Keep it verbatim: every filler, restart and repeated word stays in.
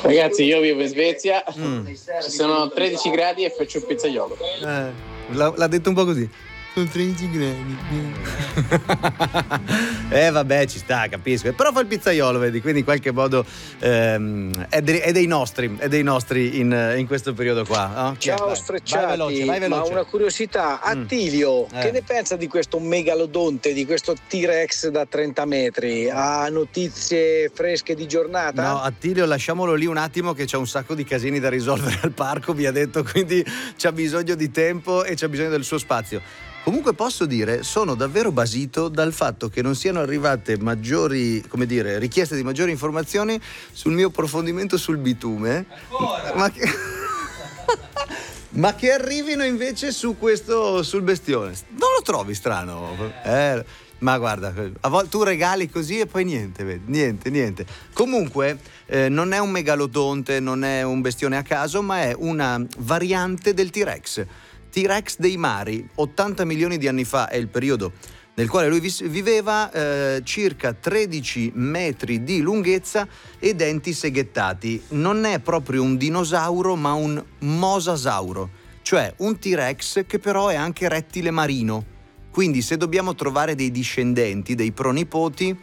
Ragazzi, io vivo in Svezia, Mm. sono tredici gradi e faccio il pizzaiolo. Eh, l'ha, l'ha detto un po' così. Sono tredici gradi. Eh vabbè, ci sta, capisco. Però fa il pizzaiolo, vedi, quindi in qualche modo ehm, è, de- è dei nostri, è dei nostri in, in questo periodo qua. No? Chi è? Ciao Vai. Sfrecciati, Vai veloce, vai veloce. ma una curiosità, Mm. Attilio, Eh. che ne pensa di questo megalodonte, di questo T-Rex da trenta metri? Ha notizie fresche di giornata? No, Attilio, lasciamolo lì un attimo che c'ha un sacco di casini da risolvere al parco, mi ha detto, quindi c'ha bisogno di tempo e c'ha bisogno del suo spazio. Comunque posso dire, sono davvero basito dal fatto che non siano arrivate maggiori, come dire, richieste di maggiori informazioni sul mio approfondimento sul bitume. Ancora? Ma che... Ma che arrivino invece su questo, sul bestione. Non lo trovi strano? Eh, ma guarda, a volte tu regali così e poi niente, vedi, niente, niente. Comunque eh, non è un megalodonte, non è un bestione a caso, ma è una variante del T-Rex. T-Rex dei mari, ottanta milioni di anni fa è il periodo nel quale lui vis- viveva, eh, circa tredici metri di lunghezza e denti seghettati. Non è proprio un dinosauro, ma un mosasauro, cioè un T-Rex che però è anche rettile marino. Quindi se dobbiamo trovare dei discendenti, dei pronipoti,